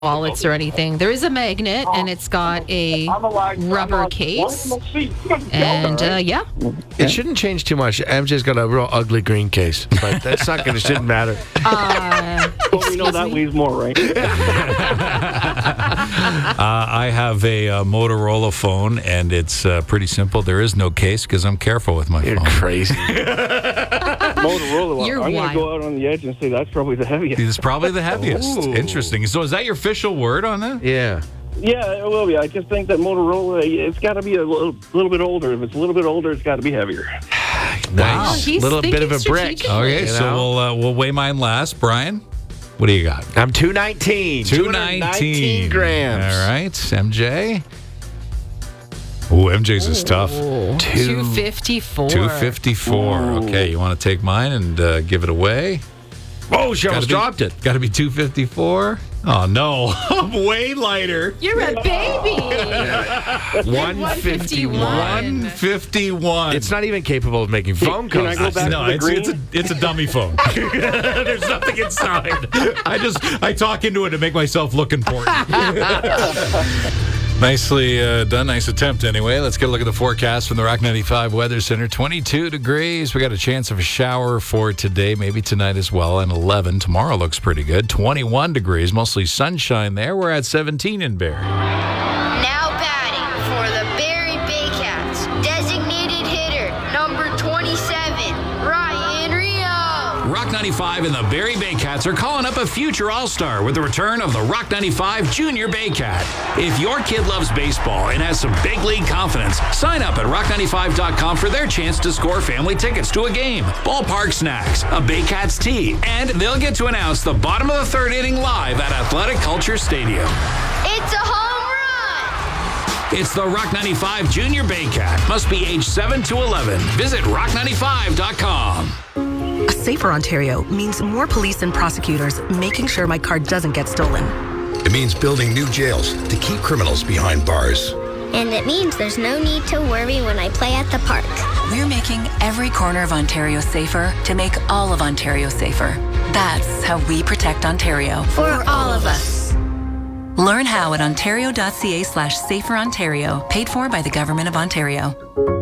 wallets or anything. There is a magnet, and it's got a rubber case. And, yeah. It shouldn't change too much. MJ's got a real ugly green case, but that's not going to, shouldn't matter. Well, we know that weighs more, right? I have a Motorola phone, and it's pretty simple. There is no case because I'm careful with my You're phone. crazy. Motorola. You're I'm going to wild. go out on the edge and say that's probably the heaviest. It's probably the heaviest. Ooh. Interesting. So is that your official word on that? Yeah. Yeah, it will be. I just think that Motorola, it's got to be a little bit older. If it's a little bit older, it's got to be heavier. Nice. He's Little bit of a thinking brick. strategically. Okay, You so know? we'll weigh mine last. Brian, what do you got? I'm 219. 219 grams. All right, MJ. Oh, MJ's is tough. 254. 254. Okay, you want to take mine and give it away? Oh, she almost dropped it. Got to be 254. Oh no, I'm way lighter. You're a baby. 151. 151. It's not even capable of making phone Can calls. I go back No, to the green? it's a dummy phone. There's nothing inside. I talk into it to make myself look important. Nicely done. Nice attempt anyway. Let's get a look at the forecast from the Rock 95 Weather Center. 22 degrees. We got a chance of a shower for today, maybe tonight as well, and 11. Tomorrow looks pretty good. 21 degrees, mostly sunshine there. We're at 17 in Barrie. Now batting for the Barrie Baycats, designated hitter number 27, Ryan Rio. Rock 95 and the Barrie Baycats are calling up a future All-Star with the return of the Rock 95 Junior Baycat. If your kid loves baseball and has some big league confidence, sign up at rock95.com for their chance to score family tickets to a game, ballpark snacks, a Baycats tee, and they'll get to announce the bottom of the third inning live at Athletic Culture Stadium. It's a home run! It's the Rock 95 Junior Baycat. Must be age 7 to 11. Visit rock95.com. A safer Ontario means more police and prosecutors making sure my car doesn't get stolen. It means building new jails to keep criminals behind bars. And it means there's no need to worry when I play at the park. We're making every corner of Ontario safer to make all of Ontario safer. That's how we protect Ontario. For all of us. Learn how at ontario.ca/saferontario, paid for by the Government of Ontario.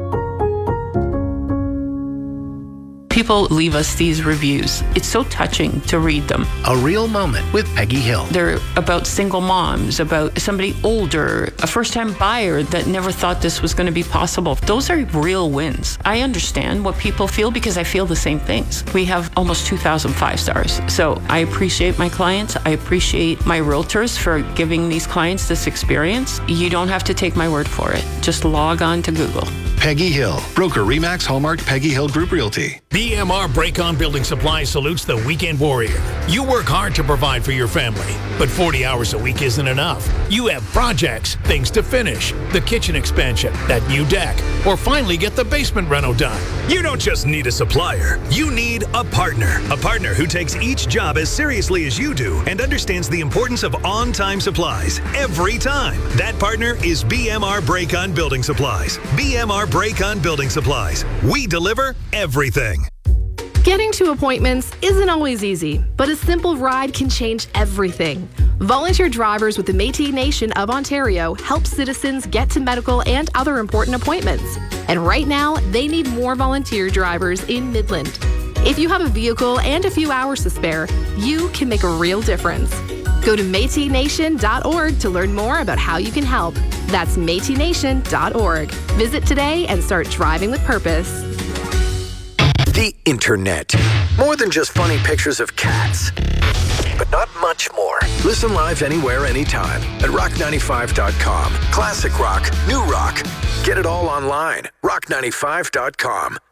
People leave us these reviews. It's so touching to read them. A real moment with Peggy Hill. They're about single moms, about somebody older, a first-time buyer that never thought this was going to be possible. Those are real wins. I understand what people feel because I feel the same things. We have almost 2,000 5-stars. So I appreciate my clients. I appreciate my realtors for giving these clients this experience. You don't have to take my word for it. Just log on to Google. Peggy Hill, broker Remax Hallmark Peggy Hill Group Realty. BMR Break-On Building Supply salutes the weekend warrior. You work hard to provide for your family, but 40 hours a week isn't enough. You have projects, things to finish, the kitchen expansion, that new deck, or finally get the basement reno done. You don't just need a supplier, you need a partner. A partner who takes each job as seriously as you do and understands the importance of on-time supplies every time. That partner is BMR Break-On Building Supplies. BMR Break-On Building Supplies. We deliver everything. Getting to appointments isn't always easy, but a simple ride can change everything. Volunteer drivers with the Métis Nation of Ontario help citizens get to medical and other important appointments. And right now, they need more volunteer drivers in Midland. If you have a vehicle and a few hours to spare, you can make a real difference. Go to MétisNation.org to learn more about how you can help. That's MétisNation.org. Visit today and start driving with purpose. The Internet. More than just funny pictures of cats, but not much more. Listen live anywhere, anytime at rock95.com. Classic rock, new rock. Get it all online. rock95.com.